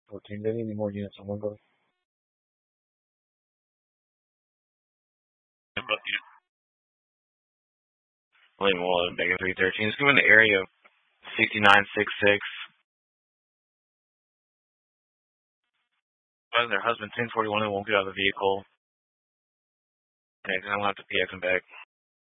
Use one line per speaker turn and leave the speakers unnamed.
14. They need any more units on one go. William Waller, Mega 313. Let's go in the area of 6966. Their husband 1041 won't get out of the vehicle. Okay, I'm gonna have to PX him back.